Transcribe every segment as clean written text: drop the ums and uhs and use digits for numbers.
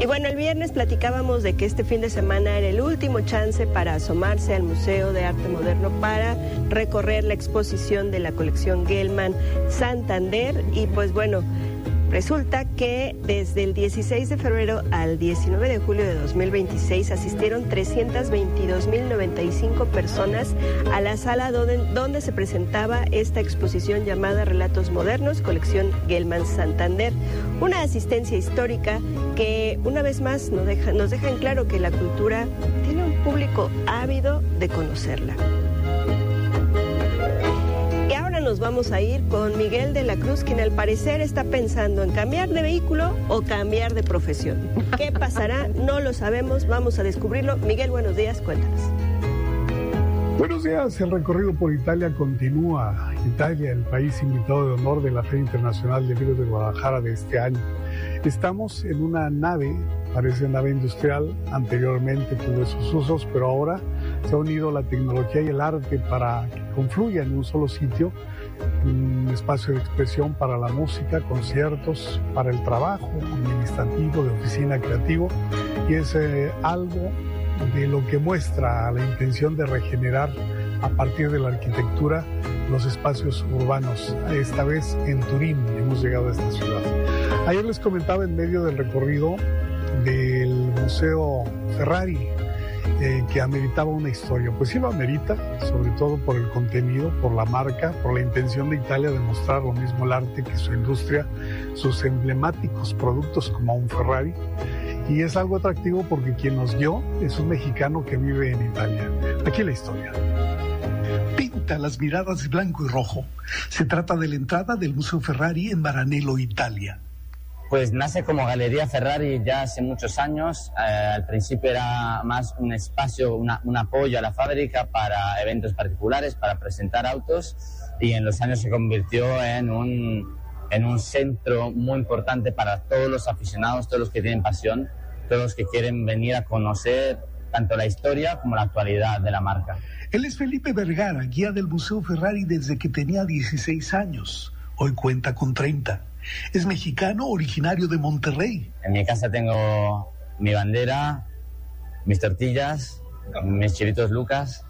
Y bueno, el viernes platicábamos de que este fin de semana era el último chance para asomarse al Museo de Arte Moderno para recorrer la exposición de la colección Gelman Santander. Y pues bueno, resulta que desde el 16 de febrero al 19 de julio de 2026 asistieron 322.095 personas a la sala donde se presentaba esta exposición llamada Relatos Modernos, colección Gelman Santander. Una asistencia histórica que una vez más nos deja en claro que la cultura tiene un público ávido de conocerla. Nos vamos a ir con Miguel de la Cruz, quien al parecer está pensando en cambiar de vehículo o cambiar de profesión. ¿Qué pasará? No lo sabemos, vamos a descubrirlo. Miguel, buenos días, cuéntanos. Buenos días, el recorrido por Italia continúa. Italia, el país invitado de honor de la Feria Internacional de Libros de Guadalajara de este año. Estamos en una nave, parece nave industrial, anteriormente tuvo sus usos, pero ahora se ha unido la tecnología y el arte para que confluyan en un solo sitio, un espacio de expresión para la música, conciertos, para el trabajo administrativo, de oficina creativo, y es algo de lo que muestra la intención de regenerar a partir de la arquitectura los espacios urbanos. Esta vez en Turín hemos llegado a esta ciudad. Ayer les comentaba en medio del recorrido del Museo Ferrari que ameritaba una historia. Pues sí lo amerita, sobre todo por el contenido, por la marca, por la intención de Italia de mostrar lo mismo el arte que su industria, sus emblemáticos productos como un Ferrari. Y es algo atractivo porque quien nos guió es un mexicano que vive en Italia. Aquí la historia. Pinta las miradas de blanco y rojo. Se trata de la entrada del Museo Ferrari en Maranello, Italia. Pues nace como Galería Ferrari ya hace muchos años. Al principio era más un espacio, un apoyo a la fábrica para eventos particulares, para presentar autos, y en los años se convirtió en un centro muy importante para todos los aficionados, todos los que tienen pasión, todos los que quieren venir a conocer tanto la historia como la actualidad de la marca. Él es Felipe Vergara, guía del Museo Ferrari desde que tenía 16 años. Hoy cuenta con 30. Es mexicano, originario de Monterrey. En mi casa tengo mi bandera, mis tortillas, mis chilitos Lucas.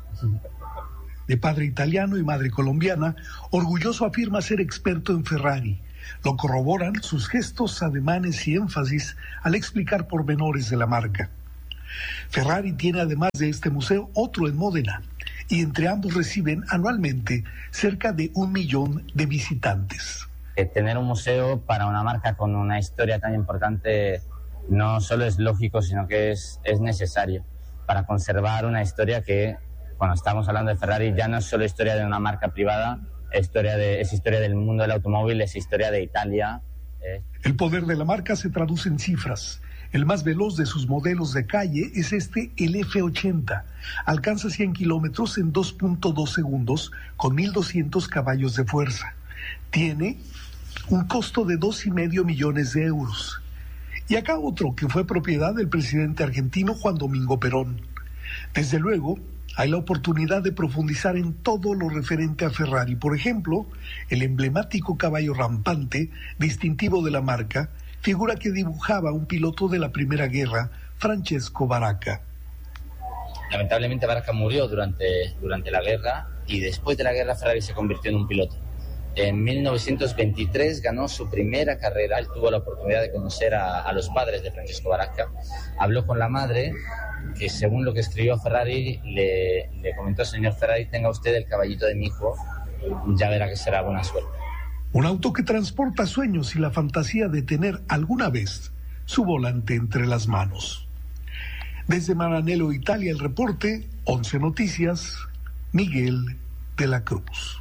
De padre italiano y madre colombiana, orgulloso afirma ser experto en Ferrari. Lo corroboran sus gestos, ademanes y énfasis al explicar pormenores de la marca. Ferrari tiene además de este museo otro en Módena, y entre ambos reciben anualmente cerca de 1 millón de visitantes. Tener un museo para una marca con una historia tan importante no solo es lógico, sino que es necesario para conservar una historia que, cuando estamos hablando de Ferrari, ya no es solo historia de una marca privada, es historia del mundo del automóvil, es historia de Italia. El poder de la marca se traduce en cifras. El más veloz de sus modelos de calle es el F80. Alcanza 100 kilómetros en 2.2 segundos con 1.200 caballos de fuerza. Tiene un costo de 2,5 millones de euros. Y acá otro que fue propiedad del presidente argentino Juan Domingo Perón. Desde luego, hay la oportunidad de profundizar en todo lo referente a Ferrari. Por ejemplo, el emblemático caballo rampante, distintivo de la marca, figura que dibujaba un piloto de la Primera Guerra, Francesco Baracca. Lamentablemente Baracca murió durante la guerra, y después de la guerra Ferrari se convirtió en un piloto. En 1923 ganó su primera carrera. Él tuvo la oportunidad de conocer a los padres de Francesco Baracca. Habló con la madre, que según lo que escribió Ferrari, le comentó: señor Ferrari, tenga usted el caballito de mi hijo, ya verá que será buena suerte. Un auto que transporta sueños y la fantasía de tener alguna vez su volante entre las manos. Desde Maranello, Italia, el reporte, 11 Noticias, Miguel de la Cruz.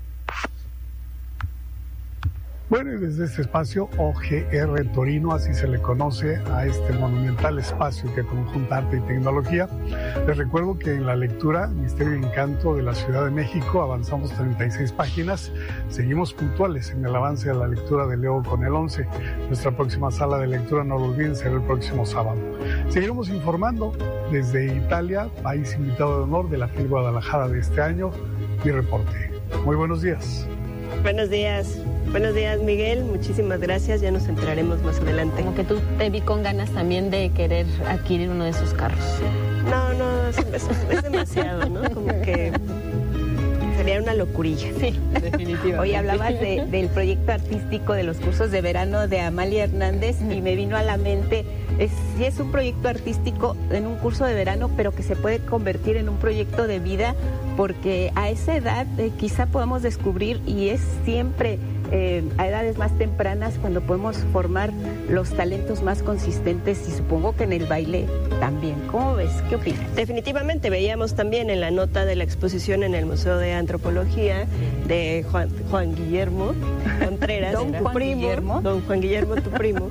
Bueno, y desde este espacio, OGR Torino, así se le conoce a este monumental espacio que conjunta arte y tecnología. Les recuerdo que en la lectura Misterio y Encanto de la Ciudad de México avanzamos 36 páginas. Seguimos puntuales en el avance de la lectura de Leo con el 11. Nuestra próxima sala de lectura, no lo olviden, será el próximo sábado. Seguiremos informando desde Italia, país invitado de honor de la FIL Guadalajara de este año. Mi reporte. Muy buenos días. Buenos días. Buenos días, Miguel. Muchísimas gracias. Ya nos enteraremos más adelante. Como que tú te vi con ganas también de querer adquirir uno de esos carros. No, es demasiado, ¿no? Como que sería una locurilla. Sí, definitivamente. Hoy hablabas del proyecto artístico de los cursos de verano de Amalia Hernández y me vino a la mente, sí es un proyecto artístico en un curso de verano, pero que se puede convertir en un proyecto de vida, porque a esa edad quizá podamos descubrir, y es siempre a edades más tempranas cuando podemos formar los talentos más consistentes, y supongo que en el baile también. ¿Cómo ves? ¿Qué opinas? Definitivamente, veíamos también en la nota de la exposición en el Museo de Antropología de Juan Guillermo Contreras, Don Juan Guillermo, tu primo,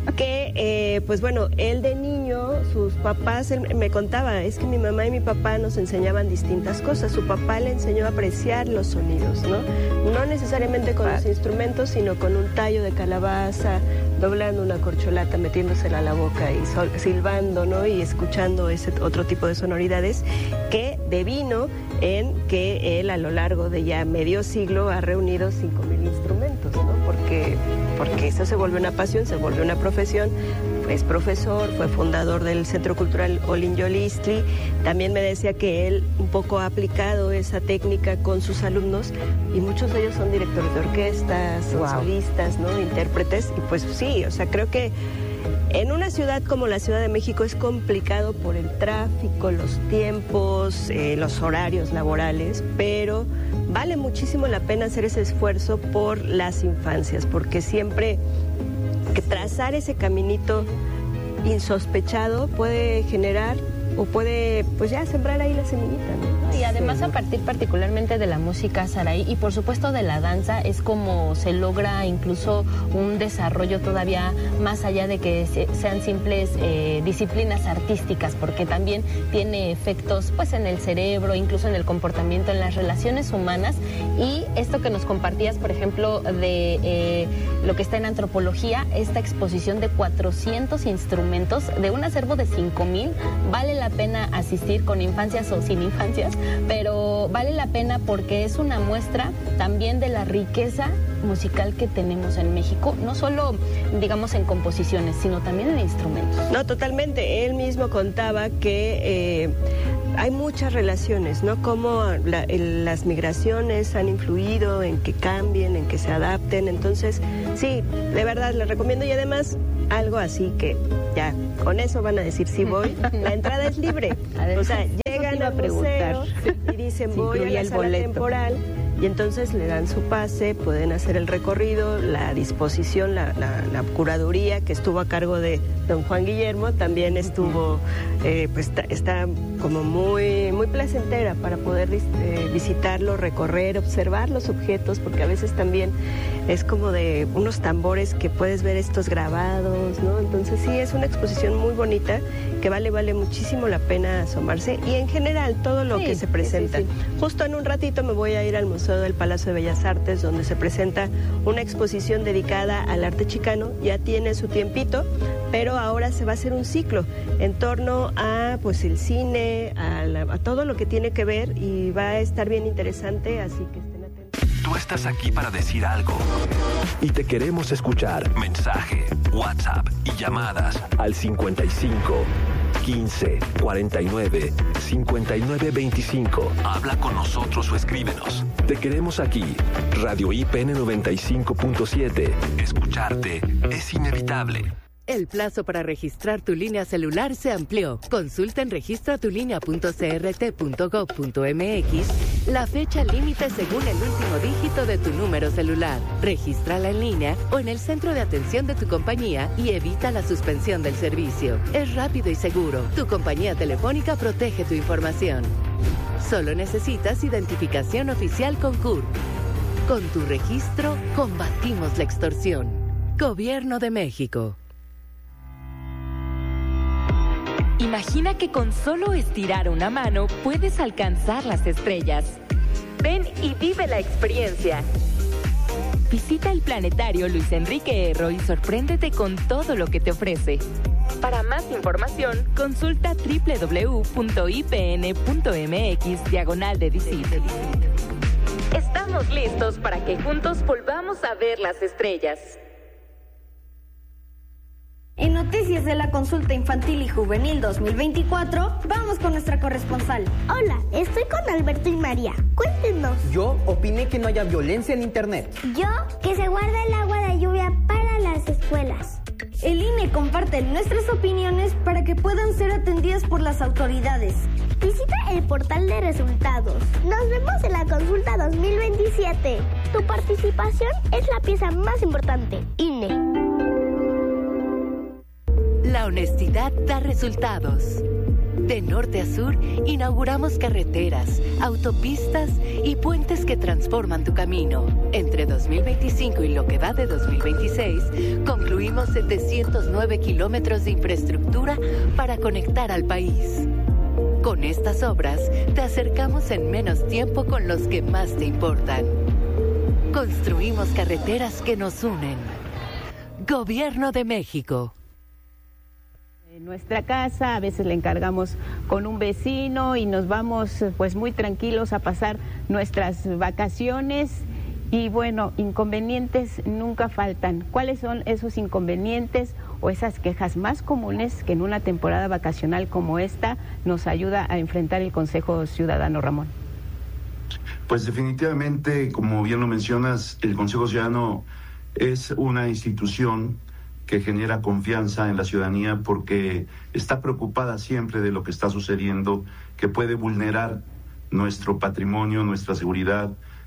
que pues bueno, él de niño, sus papás, él me contaba, es que mi mamá y mi papá nos enseñaban distintas cosas. Su papá le enseñó a apreciar los sonidos, no necesariamente con los instrumentos, sino con un tallo de calabaza, doblando una corcholata, metiéndosela a la boca y silbando, ¿no? Y escuchando ese otro tipo de sonoridades, que devino en que él a lo largo de ya medio siglo ha reunido 5,000 instrumentos, ¿no? Porque eso se volvió una pasión, se volvió una profesión. Es profesor, fue fundador del Centro Cultural Olin Yolistli. También me decía que él un poco ha aplicado esa técnica con sus alumnos, y muchos de ellos son directores de orquestas, son solistas, ¿no? Intérpretes. Y pues sí, o sea, creo que en una ciudad como la Ciudad de México es complicado por el tráfico, los tiempos, los horarios laborales, pero vale muchísimo la pena hacer ese esfuerzo por las infancias, porque siempre que trazar ese caminito insospechado puede generar o puede pues ya sembrar ahí la semillita, ¿no? Y además a partir particularmente de la música, Saraí, y por supuesto de la danza, es como se logra incluso un desarrollo todavía más allá de que sean simples disciplinas artísticas, porque también tiene efectos pues en el cerebro, incluso en el comportamiento, en las relaciones humanas. Y esto que nos compartías, por ejemplo, de lo que está en antropología, esta exposición de 400 instrumentos de un acervo de 5,000, vale la pena asistir con infancias o sin infancias, pero vale la pena porque es una muestra también de la riqueza musical que tenemos en México, no solo, digamos, en composiciones, sino también en instrumentos. No, totalmente. Él mismo contaba que hay muchas relaciones, ¿no? Cómo las migraciones han influido en que cambien, en que se adapten. Entonces, sí, de verdad, les recomiendo. Y además, algo así que ya, con eso van a decir, sí voy. La entrada es libre. O sea, llegan al museo y dicen, voy a la sala temporal. Y entonces le dan su pase, pueden hacer el recorrido, la disposición, la curaduría que estuvo a cargo de don Juan Guillermo, también estuvo, pues está como muy placentera para poder visitarlo, recorrer, observar los objetos, porque a veces también es como de unos tambores que puedes ver estos grabados, ¿no? Entonces sí, es una exposición muy bonita que vale muchísimo la pena asomarse, y en general todo lo que se presenta. Sí. Justo en un ratito me voy a ir al Museo del Palacio de Bellas Artes, donde se presenta una exposición dedicada al arte chicano. Ya tiene su tiempito, pero ahora se va a hacer un ciclo en torno a pues el cine, a todo lo que tiene que ver, y va a estar bien interesante, así que estén atentos. Tú estás aquí para decir algo y te queremos escuchar. Mensaje, WhatsApp y llamadas al 55 15 49 59 25. Habla con nosotros o escríbenos. Te queremos aquí. Radio IPN 95.7. Escucharte es inevitable. El plazo para registrar tu línea celular se amplió. Consulta en registratulinea.crt.gov.mx la fecha límite según el último dígito de tu número celular. Regístrala en línea o en el centro de atención de tu compañía y evita la suspensión del servicio. Es rápido y seguro. Tu compañía telefónica protege tu información. Solo necesitas identificación oficial con CURP. Con tu registro, combatimos la extorsión. Gobierno de México. Imagina que con solo estirar una mano puedes alcanzar las estrellas. Ven y vive la experiencia. Visita el planetario Luis Enrique Erro y sorpréndete con todo lo que te ofrece. Para más información, consulta www.ipn.mx/de-disit. Estamos Estamos listos para que juntos volvamos a ver las estrellas. En noticias de la consulta infantil y juvenil 2024, vamos con nuestra corresponsal. Hola, estoy con Alberto y María. Cuéntenos. Yo opiné que no haya violencia en internet. Yo, que se guarda el agua de lluvia para las escuelas. El INE comparte nuestras opiniones para que puedan ser atendidas por las autoridades. Visita el portal de resultados. Nos vemos en la consulta 2027. Tu participación es la pieza más importante. INE. La honestidad da resultados. De norte a sur, inauguramos carreteras, autopistas y puentes que transforman tu camino. Entre 2025 y lo que va de 2026, concluimos 709 kilómetros de infraestructura para conectar al país. Con estas obras, te acercamos en menos tiempo con los que más te importan. Construimos carreteras que nos unen. Gobierno de México. En nuestra casa, a veces le encargamos con un vecino y nos vamos pues muy tranquilos a pasar nuestras vacaciones y bueno, inconvenientes nunca faltan. ¿Cuáles son esos inconvenientes o esas quejas más comunes que en una temporada vacacional como esta nos ayuda a enfrentar el Consejo Ciudadano, Ramón? Pues definitivamente, como bien lo mencionas, el Consejo Ciudadano es una institución que genera confianza en la ciudadanía porque está preocupada siempre de lo que está sucediendo, que puede vulnerar nuestro patrimonio, nuestra seguridad,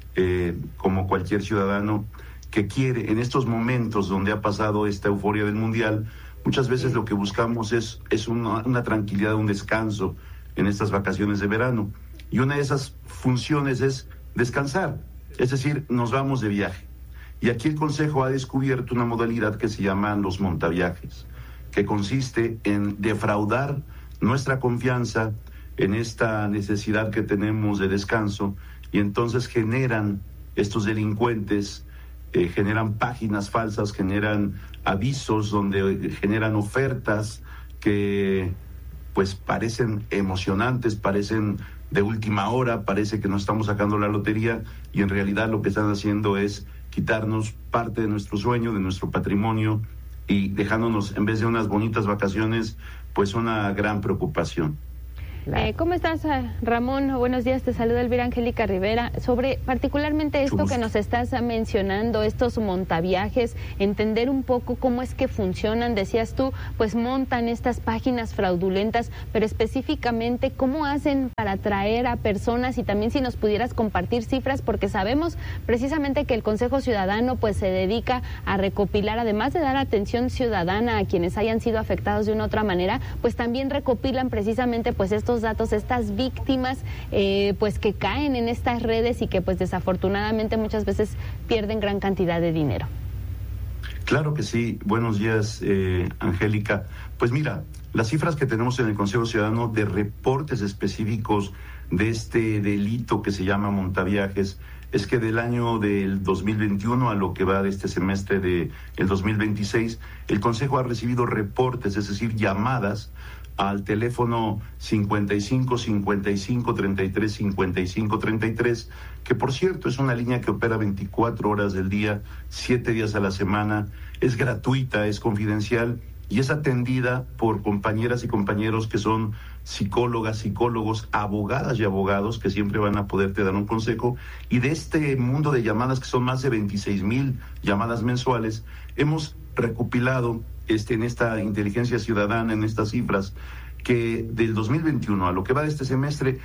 como cualquier ciudadano que quiere, en estos momentos donde ha pasado esta euforia del Mundial, muchas veces lo que buscamos es una tranquilidad, un descanso en estas vacaciones de verano. Y una de esas funciones es descansar, es decir, nos vamos de viaje. Y aquí el Consejo ha descubierto una modalidad que se llama los montaviajes, que consiste en defraudar nuestra confianza en esta necesidad que tenemos de descanso, y entonces generan estos delincuentes, generan páginas falsas, generan avisos donde generan ofertas que pues parecen emocionantes, parecen de última hora, parece que nos estamos sacando la lotería, y en realidad lo que están haciendo es quitarnos parte de nuestro sueño, de nuestro patrimonio, y dejándonos, en vez de unas bonitas vacaciones, pues una gran preocupación. ¿Cómo estás, Ramón? Buenos días, te saluda Elvira Angélica Rivera. Sobre particularmente esto que nos estás mencionando, estos montaviajes, entender un poco cómo es que funcionan. Decías tú, pues montan estas páginas fraudulentas, pero específicamente, ¿cómo hacen para atraer a personas? Y también si nos pudieras compartir cifras, porque sabemos precisamente que el Consejo Ciudadano pues se dedica a recopilar, además de dar atención ciudadana a quienes hayan sido afectados de una u otra manera, pues también recopilan precisamente pues estos datos, estas víctimas pues que caen en estas redes y que pues desafortunadamente muchas veces pierden gran cantidad de dinero. Claro que sí. Buenos días, Angélica. Pues mira, las cifras que tenemos en el Consejo Ciudadano de reportes específicos de este delito que se llama montaviajes es que del año del 2021 a lo que va de este semestre del 2026, el Consejo ha recibido reportes, es decir, llamadas al teléfono 55 55 33 55 33, que por cierto es una línea que opera 24 horas del día, 7 días a la semana, es gratuita, es confidencial y es atendida por compañeras y compañeros que son psicólogas, psicólogos, abogadas y abogados que siempre van a poderte dar un consejo. Y de este mundo de llamadas, que son más de 26,000 llamadas mensuales, hemos recopilado en esta inteligencia ciudadana, en estas cifras, que del 2021 a lo que va de este semestre,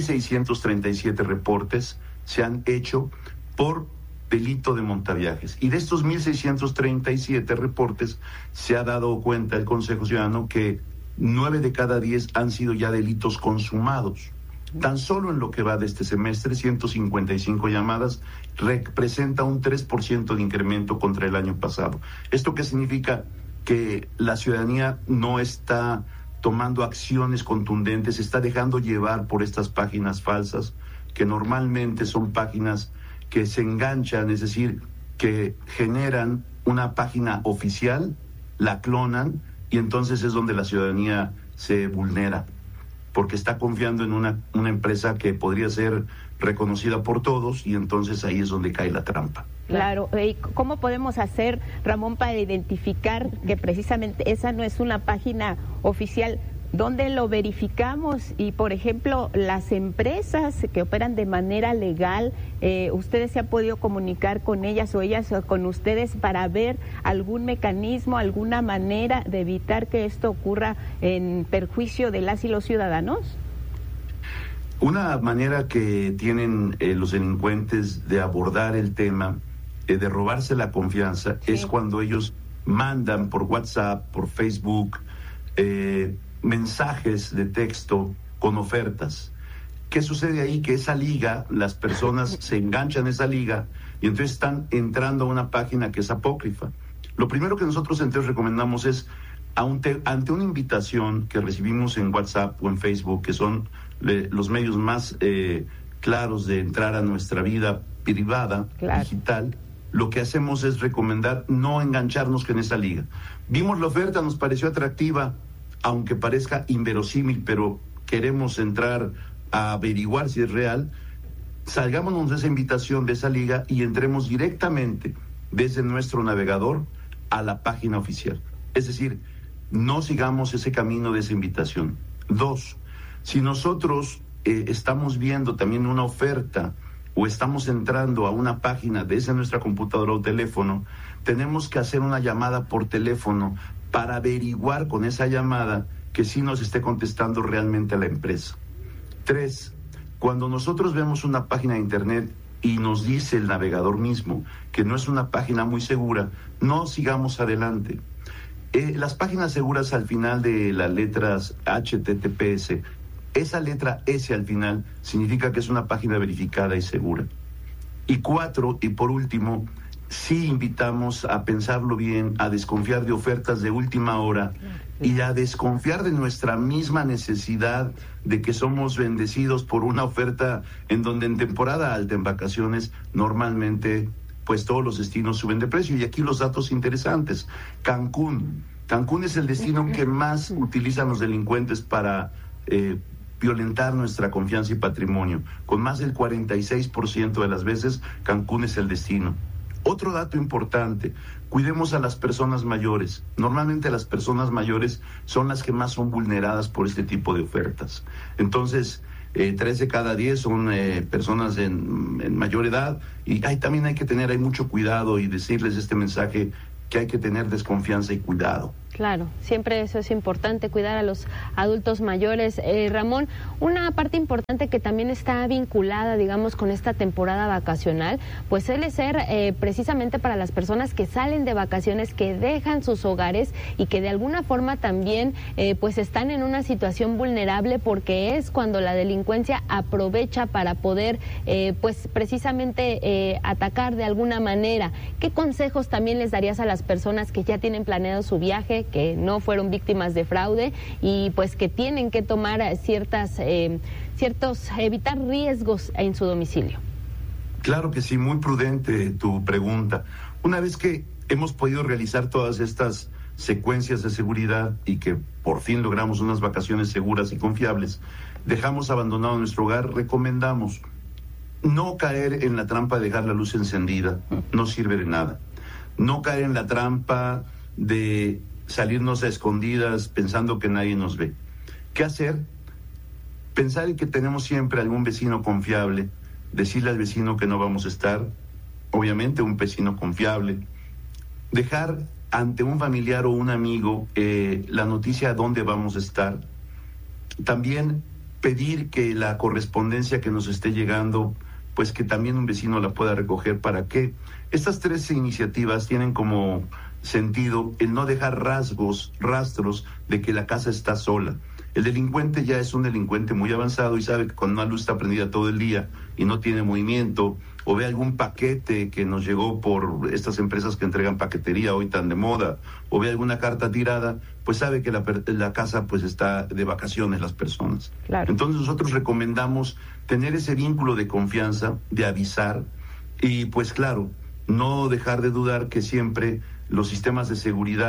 1,637 reportes se han hecho por delito de montaviajes. Y de estos 1,637 reportes se ha dado cuenta el Consejo Ciudadano que 9 de cada 10 han sido ya delitos consumados. Tan solo en lo que va de este semestre, 155 llamadas, representa un 3% de incremento contra el año pasado. ¿Esto qué significa? Que la ciudadanía no está tomando acciones contundentes, se está dejando llevar por estas páginas falsas, que normalmente son páginas que se enganchan, es decir, que generan una página oficial, la clonan, y entonces es donde la ciudadanía se vulnera. porque está confiando en una empresa que podría ser reconocida por todos, y entonces ahí es donde cae la trampa. Claro, ¿y cómo podemos hacer, Ramón, para identificar que precisamente esa no es una página oficial? ¿Dónde lo verificamos? Y, por ejemplo, las empresas que operan de manera legal, ¿ustedes se han podido comunicar con ellas o ellas con ustedes para ver algún mecanismo, alguna manera de evitar que esto ocurra en perjuicio de las y los ciudadanos? Una manera que tienen los delincuentes de abordar el tema, de robarse la confianza, es cuando ellos mandan por WhatsApp, por Facebook, mensajes de texto con ofertas. ¿Qué sucede ahí? Que esa liga, las personas se enganchan a esa liga y entonces están entrando a una página que es apócrifa. Lo primero que nosotros entonces recomendamos es, ante una invitación que recibimos en WhatsApp o en Facebook, que son los medios más claros de entrar a nuestra vida privada, digital, lo que hacemos es recomendar no engancharnos con esa liga. Vimos la oferta, nos pareció atractiva, aunque parezca inverosímil, pero queremos entrar a averiguar si es real. Salgámonos de esa invitación, de esa liga, y entremos directamente desde nuestro navegador a la página oficial. Es decir, no sigamos ese camino de esa invitación. 2, si nosotros estamos viendo también una oferta o estamos entrando a una página desde nuestra computadora o teléfono, tenemos que hacer una llamada por teléfono para averiguar con esa llamada que sí nos esté contestando realmente a la empresa. 3, cuando nosotros vemos una página de internet y nos dice el navegador mismo que no es una página muy segura, no sigamos adelante. Las páginas seguras, al final de las letras HTTPS, esa letra S al final significa que es una página verificada y segura. Y 4, y por último, sí invitamos a pensarlo bien, a desconfiar de ofertas de última hora y a desconfiar de nuestra misma necesidad de que somos bendecidos por una oferta en donde en temporada alta, en vacaciones, normalmente pues todos los destinos suben de precio. Y aquí los datos interesantes. Cancún es el destino que más utilizan los delincuentes para violentar nuestra confianza y patrimonio. Con más del 46% de las veces, Cancún es el destino. Otro dato importante, cuidemos a las personas mayores. Normalmente las personas mayores son las que más son vulneradas por este tipo de ofertas. Entonces, 3 de cada 10 son personas en mayor edad, y también hay mucho cuidado y decirles este mensaje, que hay que tener desconfianza y cuidado. Claro, siempre eso es importante, cuidar a los adultos mayores. Ramón, una parte importante que también está vinculada, digamos, con esta temporada vacacional, pues suele ser precisamente para las personas que salen de vacaciones, que dejan sus hogares y que de alguna forma también pues están en una situación vulnerable, porque es cuando la delincuencia aprovecha para poder pues precisamente atacar de alguna manera. ¿Qué consejos también les darías a las personas que ya tienen planeado su viaje, que no fueron víctimas de fraude y pues que tienen que tomar evitar riesgos en su domicilio? Claro que sí, muy prudente tu pregunta. Una vez que hemos podido realizar todas estas secuencias de seguridad y que por fin logramos unas vacaciones seguras y confiables, dejamos abandonado nuestro hogar, recomendamos no caer en la trampa de dejar la luz encendida, no sirve de nada. No caer en la trampa de salirnos a escondidas pensando que nadie nos ve. ¿Qué hacer? Pensar en que tenemos siempre algún vecino confiable, decirle al vecino que no vamos a estar, obviamente un vecino confiable, dejar ante un familiar o un amigo la noticia de dónde vamos a estar, también pedir que la correspondencia que nos esté llegando, pues que también un vecino la pueda recoger, para que estas 3 iniciativas tienen como sentido el no dejar rastros de que la casa está sola. El delincuente ya es un delincuente muy avanzado y sabe que cuando una luz está prendida todo el día y no tiene movimiento, o ve algún paquete que nos llegó por estas empresas que entregan paquetería hoy tan de moda, o ve alguna carta tirada, pues sabe que la casa pues está de vacaciones las personas. Claro. Entonces nosotros recomendamos tener ese vínculo de confianza, de avisar, y pues claro, no dejar de dudar que siempre los sistemas de seguridad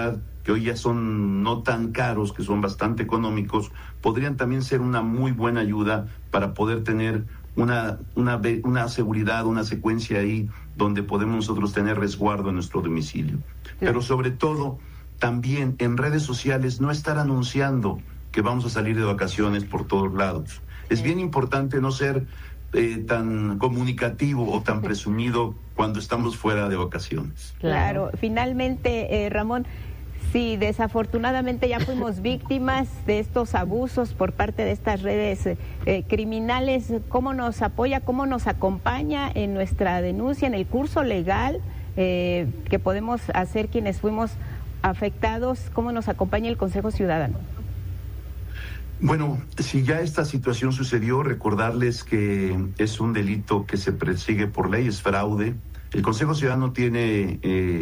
que hoy ya son no tan caros, que son bastante económicos, podrían también ser una muy buena ayuda para poder tener una seguridad, una secuencia ahí donde podemos nosotros tener resguardo en nuestro domicilio. Pero sobre todo, también en redes sociales no estar anunciando que vamos a salir de vacaciones por todos lados. Es bien importante no ser tan comunicativo o tan presumido cuando estamos fuera de vacaciones. Claro, finalmente, Ramón, sí, desafortunadamente ya fuimos víctimas de estos abusos por parte de estas redes criminales. ¿Cómo nos apoya, cómo nos acompaña en nuestra denuncia, en el curso legal que podemos hacer quienes fuimos afectados? ¿Cómo nos acompaña el Consejo Ciudadano? Bueno, si ya esta situación sucedió, recordarles que es un delito que se persigue por ley, es fraude. El Consejo Ciudadano tiene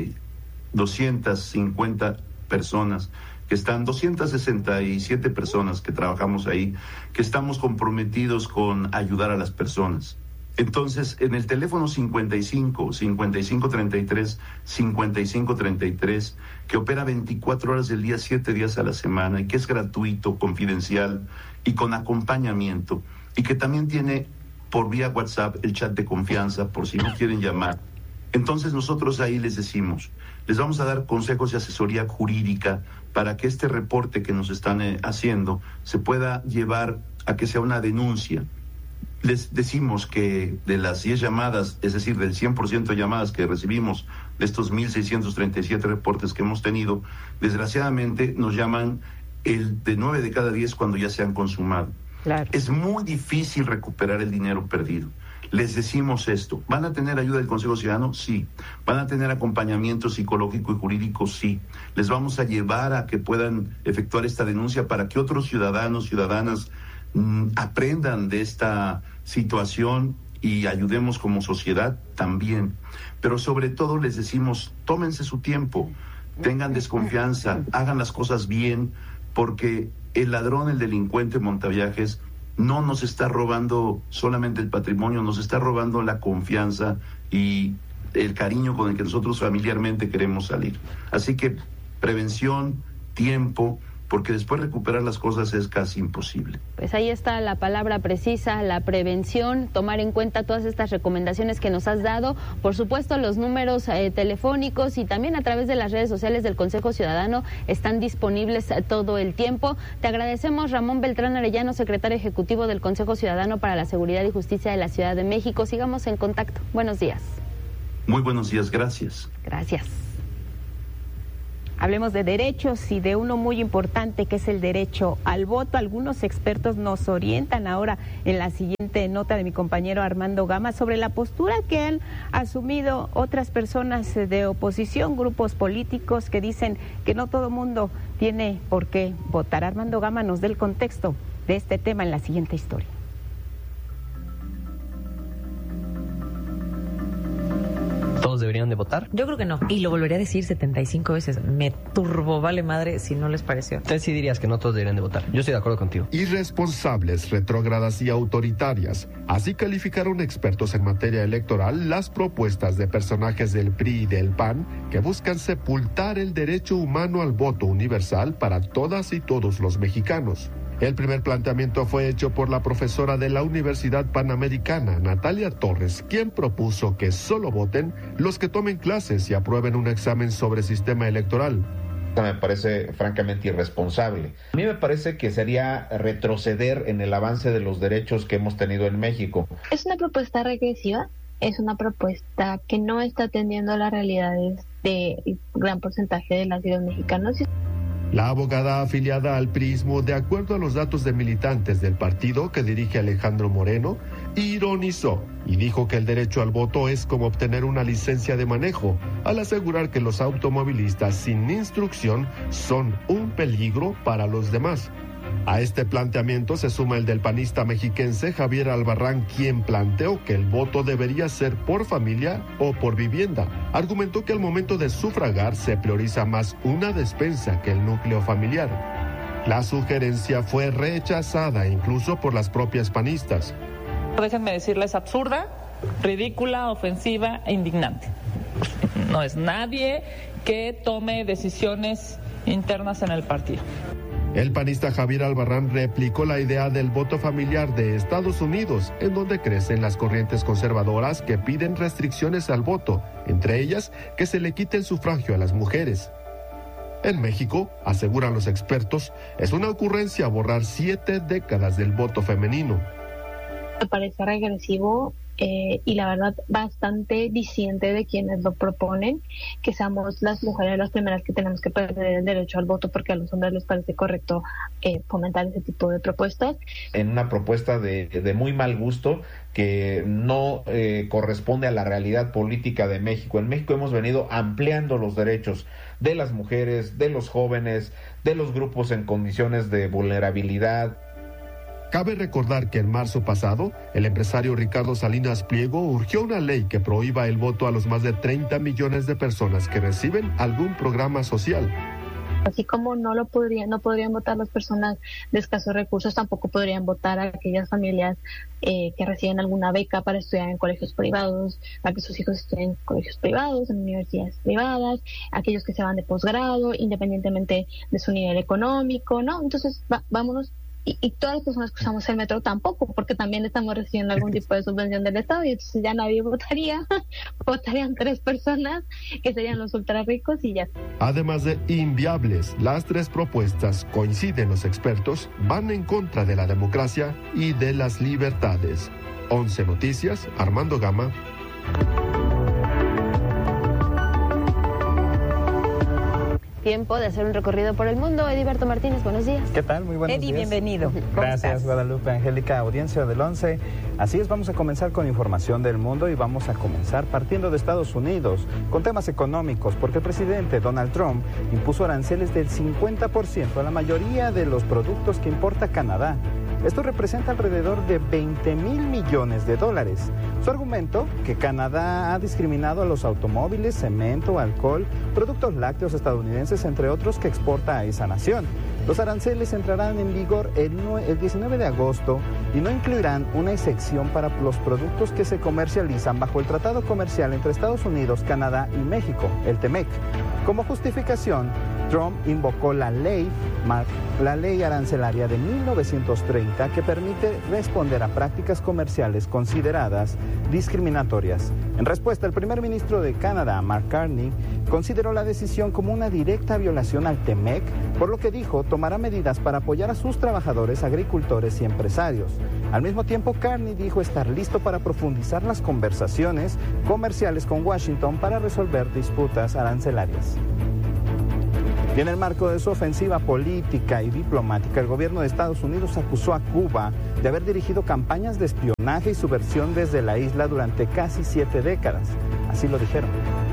250 personas que están, 267 personas que trabajamos ahí, que estamos comprometidos con ayudar a las personas. Entonces, en el teléfono 5533, que opera 24 horas del día, 7 días a la semana, y que es gratuito, confidencial y con acompañamiento, y que también tiene por vía WhatsApp el chat de confianza, por si no quieren llamar. Entonces nosotros ahí les decimos, les vamos a dar consejos y asesoría jurídica para que este reporte que nos están haciendo se pueda llevar a que sea una denuncia. Les decimos que de las 10 llamadas, es decir, del 100% de llamadas que recibimos de estos 1.637 reportes que hemos tenido, desgraciadamente nos llaman el de 9 de cada 10 cuando ya se han consumado. Claro. Es muy difícil recuperar el dinero perdido. Les decimos esto, ¿van a tener ayuda del Consejo Ciudadano? Sí. ¿Van a tener acompañamiento psicológico y jurídico? Sí. Les vamos a llevar a que puedan efectuar esta denuncia para que otros ciudadanos, ciudadanas aprendan de esta situación y ayudemos como sociedad también. Pero sobre todo les decimos, tómense su tiempo, tengan desconfianza, hagan las cosas bien, porque el ladrón, el delincuente montaviajes, no nos está robando solamente el patrimonio, nos está robando la confianza y el cariño con el que nosotros familiarmente queremos salir. Así que prevención, tiempo, porque después recuperar las cosas es casi imposible. Pues ahí está la palabra precisa, la prevención, tomar en cuenta todas estas recomendaciones que nos has dado, por supuesto los números telefónicos y también a través de las redes sociales del Consejo Ciudadano están disponibles todo el tiempo. Te agradecemos, Ramón Beltrán Arellano, secretario ejecutivo del Consejo Ciudadano para la Seguridad y Justicia de la Ciudad de México. Sigamos en contacto. Buenos días. Muy buenos días, gracias. Gracias. Hablemos de derechos y de uno muy importante que es el derecho al voto. Algunos expertos nos orientan ahora en la siguiente nota de mi compañero Armando Gama sobre la postura que han asumido otras personas de oposición, grupos políticos que dicen que no todo mundo tiene por qué votar. Armando Gama nos da el contexto de este tema en la siguiente historia. ¿Todos deberían de votar? Yo creo que no. Y lo volvería a decir 75 veces. Me turbo vale madre si no les pareció. Entonces sí dirías que no todos deberían de votar. Yo estoy de acuerdo contigo. Irresponsables, retrógradas y autoritarias. Así calificaron expertos en materia electoral las propuestas de personajes del PRI y del PAN que buscan sepultar el derecho humano al voto universal para todas y todos los mexicanos. El primer planteamiento fue hecho por la profesora de la Universidad Panamericana, Natalia Torres, quien propuso que solo voten los que tomen clases y aprueben un examen sobre sistema electoral. Me parece francamente irresponsable. A mí me parece que sería retroceder en el avance de los derechos que hemos tenido en México. Es una propuesta regresiva, es una propuesta que no está atendiendo a las realidades de gran porcentaje de las ciudades mexicanas. La abogada afiliada al priismo, de acuerdo a los datos de militantes del partido que dirige Alejandro Moreno, ironizó y dijo que el derecho al voto es como obtener una licencia de manejo, al asegurar que los automovilistas sin instrucción son un peligro para los demás. A este planteamiento se suma el del panista mexiquense Javier Albarrán, quien planteó que el voto debería ser por familia o por vivienda. Argumentó que al momento de sufragar se prioriza más una despensa que el núcleo familiar. La sugerencia fue rechazada incluso por las propias panistas. Déjenme decirles, absurda, ridícula, ofensiva e indignante. No es nadie que tome decisiones internas en el partido. El panista Javier Albarrán replicó la idea del voto familiar de Estados Unidos, en donde crecen las corrientes conservadoras que piden restricciones al voto, entre ellas que se le quite el sufragio a las mujeres. En México, aseguran los expertos, es una ocurrencia borrar 7 décadas del voto femenino. Me parece regresivo y la verdad bastante diciente de quienes lo proponen, que seamos las mujeres las primeras que tenemos que perder el derecho al voto porque a los hombres les parece correcto fomentar ese tipo de propuestas. En una propuesta de muy mal gusto que no corresponde a la realidad política de México. En México hemos venido ampliando los derechos de las mujeres, de los jóvenes, de los grupos en condiciones de vulnerabilidad. Cabe recordar que en marzo pasado, el empresario Ricardo Salinas Pliego urgió una ley que prohíba el voto a los más de 30 millones de personas que reciben algún programa social. Así como no podrían votar las personas de escasos recursos, tampoco podrían votar a aquellas familias que reciben alguna beca para estudiar en colegios privados, para que sus hijos estudien en colegios privados, en universidades privadas, aquellos que se van de posgrado, independientemente de su nivel económico, ¿no? Entonces, vámonos. Y todas las personas que usamos el metro tampoco, porque también estamos recibiendo algún tipo de subvención del Estado y entonces ya nadie votaría, votarían 3 personas que serían los ultra ricos y ya. Además de inviables, las 3 propuestas, coinciden los expertos, van en contra de la democracia y de las libertades. 11 Noticias, Armando Gama. Tiempo de hacer un recorrido por el mundo. Ediberto Martínez, buenos días. ¿Qué tal? Muy buenos días. Eddie, bienvenido. Gracias, Guadalupe, Angélica, audiencia del 11. Así es, vamos a comenzar con información del mundo y vamos a comenzar partiendo de Estados Unidos con temas económicos, porque el presidente Donald Trump impuso aranceles del 50% a la mayoría de los productos que importa Canadá. Esto representa alrededor de $20,000 millones. Su argumento, que Canadá ha discriminado a los automóviles, cemento, alcohol, productos lácteos estadounidenses, entre otros, que exporta a esa nación. Los aranceles entrarán en vigor el 19 de agosto y no incluirán una excepción para los productos que se comercializan bajo el Tratado Comercial entre Estados Unidos, Canadá y México, el TEMEC. Como justificación, Trump invocó la ley arancelaria de 1930 que permite responder a prácticas comerciales consideradas discriminatorias. En respuesta, el primer ministro de Canadá, Mark Carney, consideró la decisión como una directa violación al TEMEC, por lo que dijo tomará medidas para apoyar a sus trabajadores, agricultores y empresarios. Al mismo tiempo, Carney dijo estar listo para profundizar las conversaciones comerciales con Washington para resolver disputas arancelarias. Y en el marco de su ofensiva política y diplomática, el gobierno de Estados Unidos acusó a Cuba de haber dirigido campañas de espionaje y subversión desde la isla durante casi 7 décadas. Así lo dijeron.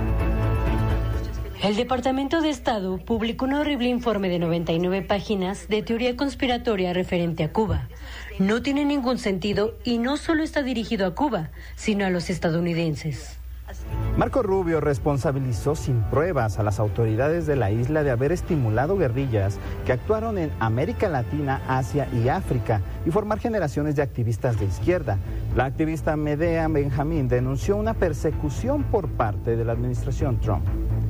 El Departamento de Estado publicó un horrible informe de 99 páginas de teoría conspiratoria referente a Cuba. No tiene ningún sentido y no solo está dirigido a Cuba, sino a los estadounidenses. Marco Rubio responsabilizó sin pruebas a las autoridades de la isla de haber estimulado guerrillas que actuaron en América Latina, Asia y África y formar generaciones de activistas de izquierda. La activista Medea Benjamín denunció una persecución por parte de la administración Trump.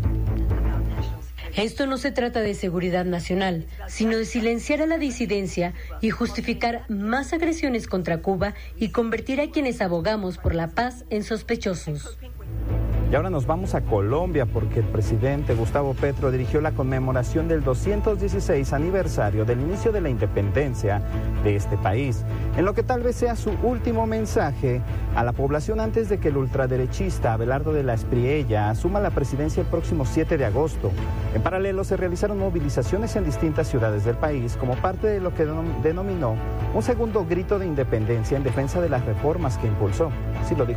Esto no se trata de seguridad nacional, sino de silenciar a la disidencia y justificar más agresiones contra Cuba y convertir a quienes abogamos por la paz en sospechosos. Y ahora nos vamos a Colombia porque el presidente Gustavo Petro dirigió la conmemoración del 216 aniversario del inicio de la independencia de este país, en lo que tal vez sea su último mensaje a la población antes de que el ultraderechista Abelardo de la Espriella asuma la presidencia el próximo 7 de agosto. En paralelo se realizaron movilizaciones en distintas ciudades del país como parte de lo que denominó un segundo grito de independencia en defensa de las reformas que impulsó. Así lo dijo.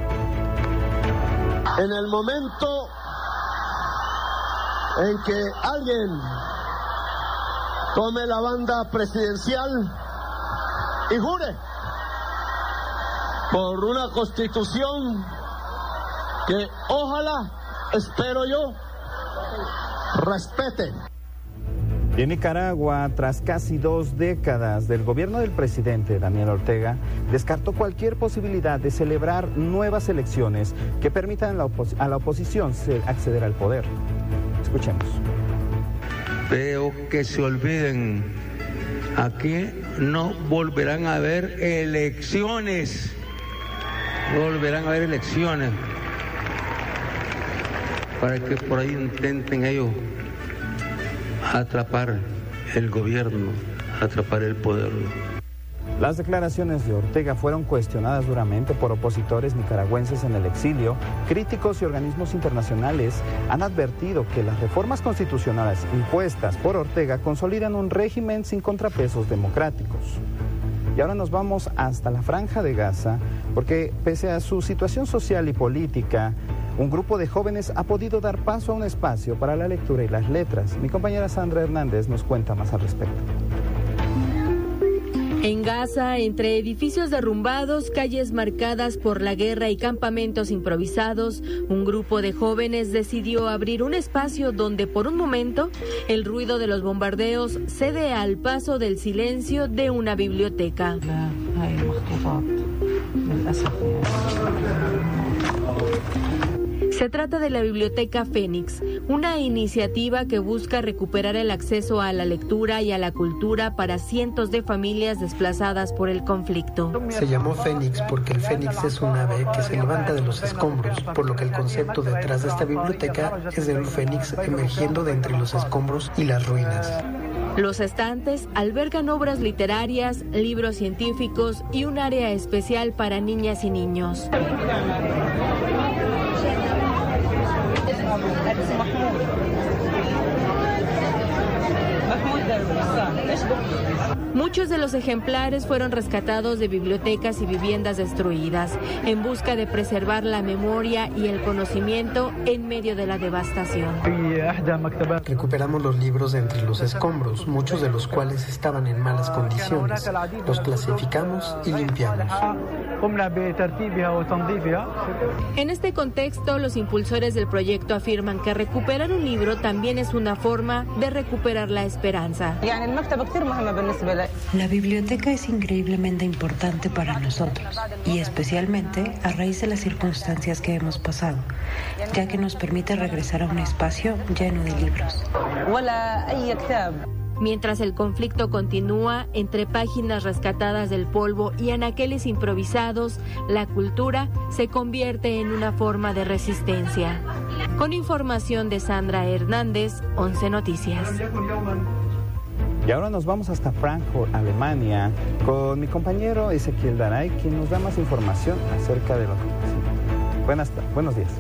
En el momento en que alguien tome la banda presidencial y jure por una constitución que ojalá, espero yo, respete. Y en Nicaragua, tras casi 2 décadas del gobierno del presidente Daniel Ortega, descartó cualquier posibilidad de celebrar nuevas elecciones que permitan a la oposición acceder al poder. Escuchemos. Veo que se olviden. Aquí no volverán a haber elecciones. No volverán a haber elecciones. Para que por ahí intenten ellos atrapar el gobierno, atrapar el poder. Las declaraciones de Ortega fueron cuestionadas duramente por opositores nicaragüenses en el exilio. Críticos y organismos internacionales han advertido que las reformas constitucionales impuestas por Ortega consolidan un régimen sin contrapesos democráticos. Y ahora nos vamos hasta la Franja de Gaza, porque pese a su situación social y política, un grupo de jóvenes ha podido dar paso a un espacio para la lectura y las letras. Mi compañera Sandra Hernández nos cuenta más al respecto. En Gaza, entre edificios derrumbados, calles marcadas por la guerra y campamentos improvisados, un grupo de jóvenes decidió abrir un espacio donde por un momento el ruido de los bombardeos cede al paso del silencio de una biblioteca. Se trata de la Biblioteca Fénix, una iniciativa que busca recuperar el acceso a la lectura y a la cultura para cientos de familias desplazadas por el conflicto. Se llamó Fénix porque el fénix es un ave que se levanta de los escombros, por lo que el concepto detrás de esta biblioteca es de un fénix emergiendo de entre los escombros y las ruinas. Los estantes albergan obras literarias, libros científicos y un área especial para niñas y niños. Muchos de los ejemplares fueron rescatados de bibliotecas y viviendas destruidas, en busca de preservar la memoria y el conocimiento en medio de la devastación. Recuperamos los libros de entre los escombros, muchos de los cuales estaban en malas condiciones. Los clasificamos y limpiamos. En este contexto, los impulsores del proyecto afirman que recuperar un libro también es una forma de recuperar la esperanza. La biblioteca es increíblemente importante para nosotros y especialmente a raíz de las circunstancias que hemos pasado, ya que nos permite regresar a un espacio lleno de libros. Mientras el conflicto continúa, entre páginas rescatadas del polvo y anaqueles improvisados, la cultura se convierte en una forma de resistencia. Con información de Sandra Hernández, 11 Noticias. Y ahora nos vamos hasta Frankfurt, Alemania, con mi compañero Ezequiel Daray, quien nos da más información acerca de lo que pasa. Buenos días.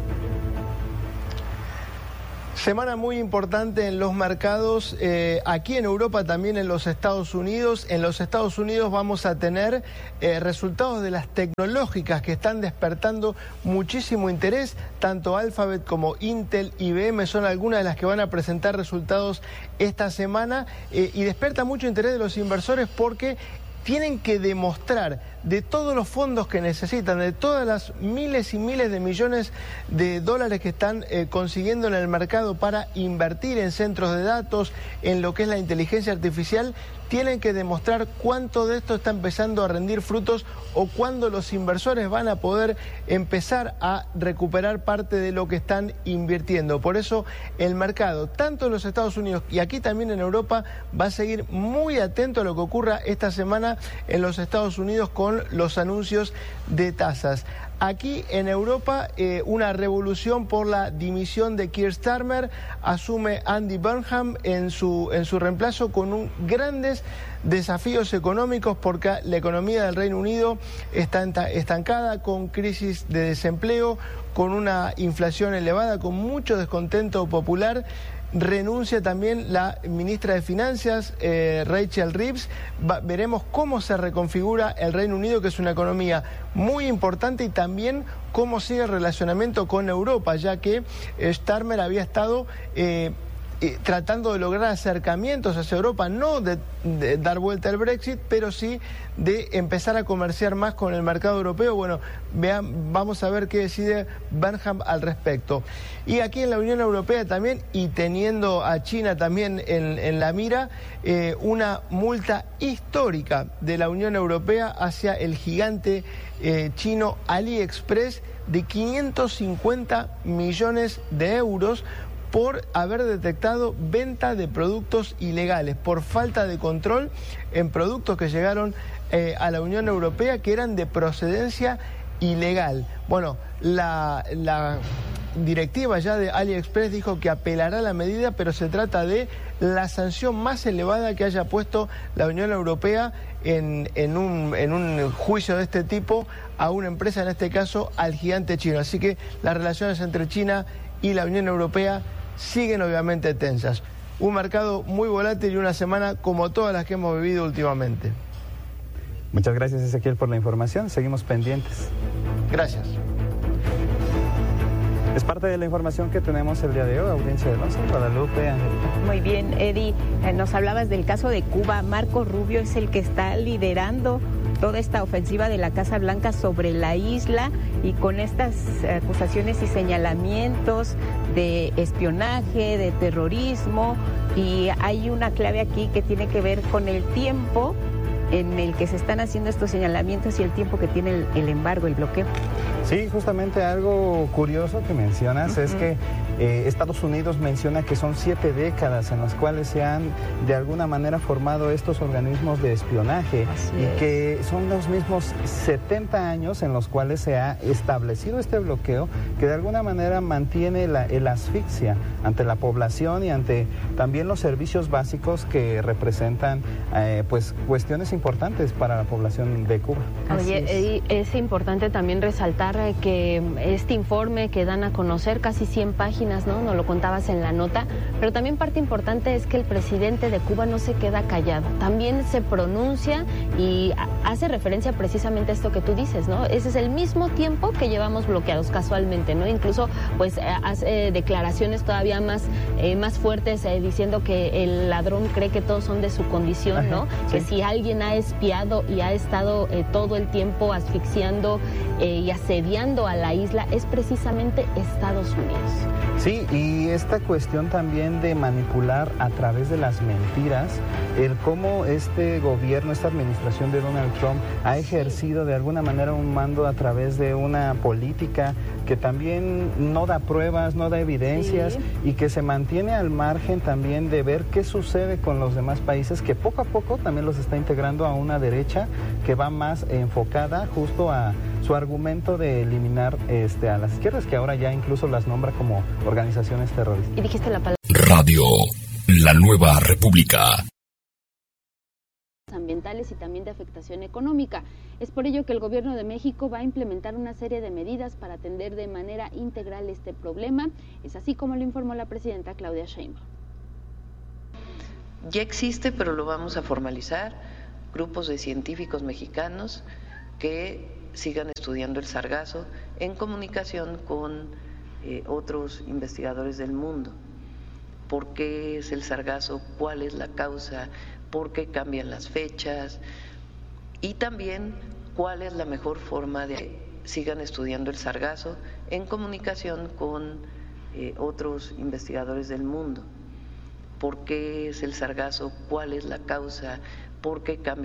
Semana muy importante en los mercados, aquí en Europa, también en los Estados Unidos. En los Estados Unidos vamos a tener resultados de las tecnológicas que están despertando muchísimo interés. Tanto Alphabet como Intel, IBM son algunas de las que van a presentar resultados esta semana y despierta mucho interés de los inversores porque tienen que demostrar de todos los fondos que necesitan, de todas las miles y miles de millones de dólares que están consiguiendo en el mercado para invertir en centros de datos, en lo que es la inteligencia artificial, tienen que demostrar cuánto de esto está empezando a rendir frutos o cuándo los inversores van a poder empezar a recuperar parte de lo que están invirtiendo. Por eso el mercado, tanto en los Estados Unidos y aquí también en Europa, va a seguir muy atento a lo que ocurra esta semana en los Estados Unidos con los anuncios de tasas. Aquí en Europa, una revolución por la dimisión de Keir Starmer, asume Andy Burnham en su reemplazo con grandes desafíos económicos porque la economía del Reino Unido está estancada, con crisis de desempleo, con una inflación elevada, con mucho descontento popular. Renuncia también la ministra de Finanzas, Rachel Reeves. Veremos cómo se reconfigura el Reino Unido, que es una economía muy importante, y también cómo sigue el relacionamiento con Europa, ya que Starmer había estado tratando de lograr acercamientos hacia Europa, no de dar vuelta al Brexit, pero sí de empezar a comerciar más con el mercado europeo. Bueno, vamos a ver qué decide Burnham al respecto. Y aquí en la Unión Europea también, y teniendo a China también en la mira, una multa histórica de la Unión Europea hacia el gigante chino AliExpress de 550 millones de euros por haber detectado venta de productos ilegales, por falta de control en productos que llegaron a la Unión Europea que eran de procedencia ilegal. Bueno, la directiva ya de AliExpress dijo que apelará a la medida, pero se trata de la sanción más elevada que haya puesto la Unión Europea en un juicio de este tipo a una empresa, en este caso al gigante chino. Así que las relaciones entre China y la Unión Europea siguen obviamente tensas. Un mercado muy volátil y una semana como todas las que hemos vivido últimamente. Muchas gracias, Ezequiel, por la información. Seguimos pendientes. Gracias. Es parte de la información que tenemos el día de hoy, audiencia del 11, Guadalupe, Angélica. Muy bien, Eddie, nos hablabas del caso de Cuba. Marco Rubio es el que está liderando toda esta ofensiva de la Casa Blanca sobre la isla y con estas acusaciones y señalamientos de espionaje, de terrorismo, y hay una clave aquí que tiene que ver con el tiempo en el que se están haciendo estos señalamientos y el tiempo que tiene el embargo, el bloqueo. Sí, justamente algo curioso que mencionas es que Estados Unidos menciona que son 7 décadas en las cuales se han de alguna manera formado estos organismos de espionaje y que son los mismos 70 años en los cuales se ha establecido este bloqueo que de alguna manera mantiene la asfixia ante la población y ante también los servicios básicos que representan pues cuestiones importantes para la población de Cuba. Oye, es importante también resaltar que este informe que dan a conocer, casi 100 páginas, ¿no? Nos lo contabas en la nota, pero también parte importante es que el presidente de Cuba no se queda callado, también se pronuncia y hace referencia precisamente a esto que tú dices, ¿no? Ese es el mismo tiempo que llevamos bloqueados casualmente, ¿no? Incluso pues hace declaraciones todavía más fuertes diciendo que el ladrón cree que todos son de su condición, ¿no? Que si alguien ha espiado y ha estado todo el tiempo asfixiando y asediando a la isla es precisamente Estados Unidos. Sí, y esta cuestión también de manipular a través de las mentiras, el cómo este gobierno, esta administración de Donald Trump ha ejercido de alguna manera un mando a través de una política que también no da pruebas, no da evidencias y que se mantiene al margen también de ver qué sucede con los demás países, que poco a poco también los está integrando a una derecha que va más enfocada justo a su argumento de eliminar a las izquierdas, que ahora ya incluso las nombra como organizaciones terroristas. Y dijiste la palabra Radio La Nueva República. Ambientales y también de afectación económica. Es por ello que el gobierno de México va a implementar una serie de medidas para atender de manera integral este problema. Es así como lo informó la presidenta Claudia Sheinbaum. Ya existe, pero lo vamos a formalizar, grupos de científicos mexicanos que sigan estudiando el sargazo en comunicación con otros investigadores del mundo. ¿Por qué es el sargazo? ¿Cuál es la causa? ¿Por qué cambian las fechas? Y también, ¿cuál es la mejor forma de que sigan estudiando el sargazo en comunicación con otros investigadores del mundo? ¿Por qué es el sargazo? ¿Cuál es la causa? ¿Por qué cambian?